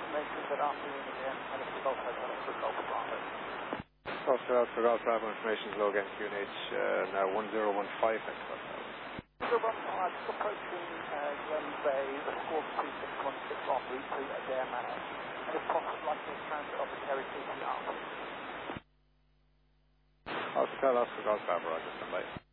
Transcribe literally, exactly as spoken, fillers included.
information that afternoon again, and it's the Golf Hotel, Oscar Golf Bravo. Oscar Oscar Golf Bravo information is low again, Q N H, uh, now one zero one five next Golf Bravo. So, um, I'm just approaching uh, Glen Bay, the score two six one six off route to Adair Manor, and if possible, like to transit of the Kerry P T R. Oscar Oscar Golf Bravo, Roger, stand by.